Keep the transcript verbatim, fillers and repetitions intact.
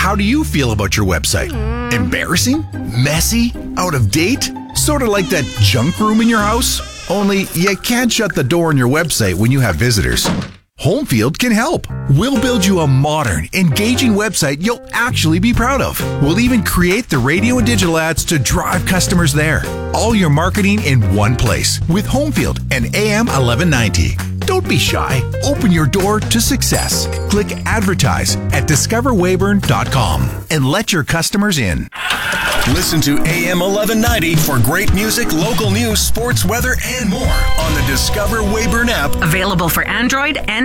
How do you feel about your website? Embarrassing? Messy? Out of date? Sort of like that junk room in your house? Only you can't shut the door on your website when you have visitors. Homefield can help. We'll build you a modern, engaging website you'll actually be proud of. We'll even create the radio and digital ads to drive customers there. All your marketing in one place with Homefield and A M eleven ninety. Don't be shy. Open your door to success. Click advertise at discover weyburn dot com and let your customers in. Listen to A M eleven ninety for great music, local news, sports, weather, and more on the Discover Weyburn app. Available for Android and